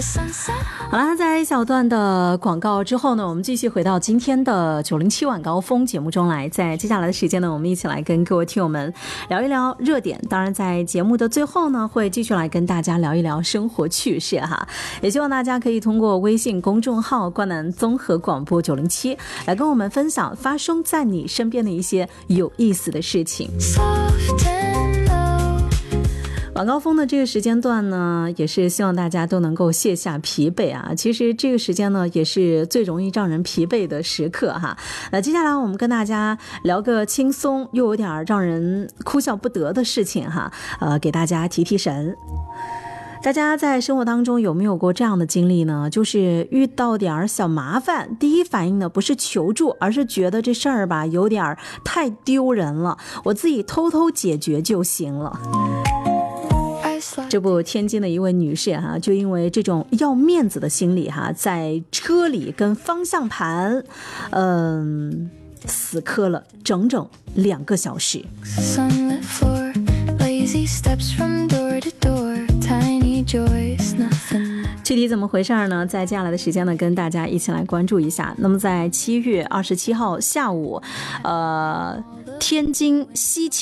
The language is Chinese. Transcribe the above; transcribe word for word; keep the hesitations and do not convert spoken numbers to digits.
好啦，在一小段的广告之后呢，我们继续回到今天的九零七晚高峰节目中来。在接下来的时间呢，我们一起来跟各位听友们聊一聊热点。当然在节目的最后呢，会继续来跟大家聊一聊生活趣事哈。也希望大家可以通过微信公众号冠南综合广播九零七来跟我们分享发生在你身边的一些有意思的事情。晚高峰的这个时间段呢，也是希望大家都能够卸下疲惫啊。其实这个时间呢，也是最容易让人疲惫的时刻哈。那接下来我们跟大家聊个轻松又有点让人哭笑不得的事情哈，呃，给大家提提神。大家在生活当中有没有过这样的经历呢？就是遇到点小麻烦，第一反应呢不是求助，而是觉得这事儿吧有点太丢人了，我自己偷偷解决就行了。这不，天津的一位女士哈，就因为这种要面子的心理哈，在车里跟方向盘，嗯，死磕了整整两个小时。具体怎么回事呢？在接下来的时间呢，跟大家一起来关注一下。那么在七月二十七号下午，呃，天津西青